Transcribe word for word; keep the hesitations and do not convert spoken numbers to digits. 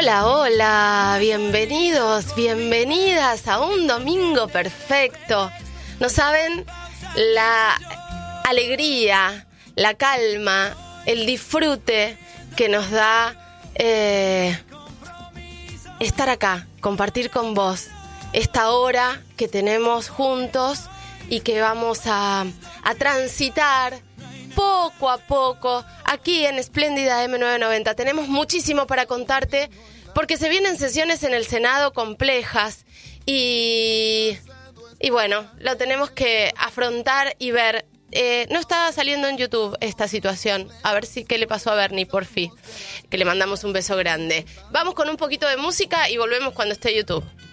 Hola, hola, bienvenidos, bienvenidas a un domingo perfecto. ¿No saben? La alegría, la calma, el disfrute que nos da eh, estar acá, compartir con vos esta hora que tenemos juntos y que vamos a, a transitar poco a poco aquí en Espléndida eme novecientos noventa. Tenemos muchísimo para contarte porque se vienen sesiones en el Senado complejas y, y bueno, lo tenemos que afrontar y ver. Eh, no está saliendo en YouTube esta situación. A ver si qué le pasó a Bernie, por fin. Que le mandamos un beso grande. Vamos con un poquito de música y volvemos cuando esté YouTube.